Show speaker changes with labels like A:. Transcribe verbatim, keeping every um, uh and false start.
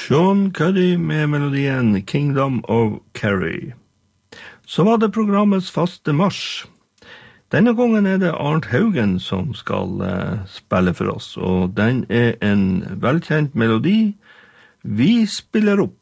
A: Sean Cuddy med melodien Kingdom of Kerry. Så var det programmets faste mars. Denne gangen er det Arnt Haugen som skal uh, spille for oss, og den er en velkjent melodi. Vi spiller opp.